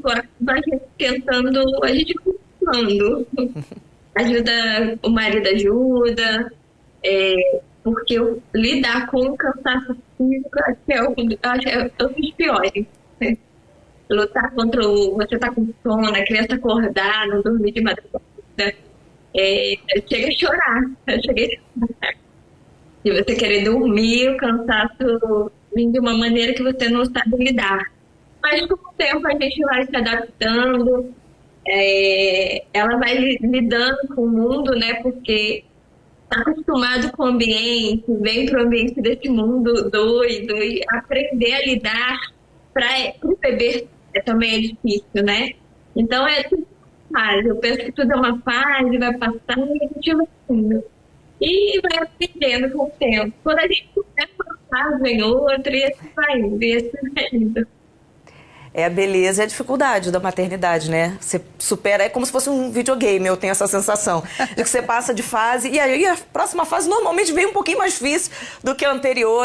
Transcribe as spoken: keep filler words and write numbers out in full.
vai tentando, a gente vai tentando. Ajuda, o marido ajuda, é, porque eu, lidar com o cansaço físico acho que é o, acho que é um dos piores. Né? Lutar contra o. Você tá com sono, a criança acordar, não dormir de madrugada. É, chega a chorar. Eu cheguei a chorar. Se você querer dormir, o cansaço vem de uma maneira que você não sabe lidar. Mas com o tempo a gente vai se adaptando, é, ela vai li- lidando com o mundo, né? Porque está acostumado com o ambiente, vem para o ambiente desse mundo doido e aprender a lidar para o bebê é, também é difícil, né? Então é tudo uma fase. Eu penso que tudo é uma fase, vai passar e a gente vai indo. E vai aprendendo com o tempo. Quando a gente começa uma fase, vem outra, e assim vai indo, e assim vai indo. É a beleza e a dificuldade da maternidade, né? Você supera, é como se fosse um videogame, eu tenho essa sensação. De que você passa de fase, e aí a próxima fase normalmente vem um pouquinho mais difícil do que a anterior.